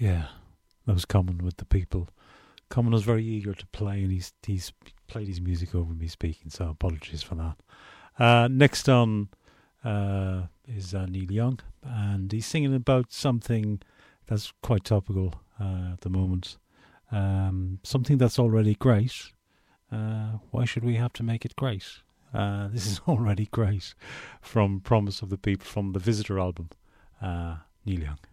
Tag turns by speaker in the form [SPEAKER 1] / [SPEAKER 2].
[SPEAKER 1] Yeah, that was Common with the people. Common was very eager to play, and he's played his music over me speaking, so apologies for that. Next on is Neil Young, and he's singing about something that's quite topical at the moment. Something that's already great. Why should we have to make it great? This is already great from Promise of the People from the Visitor album. Neil Young.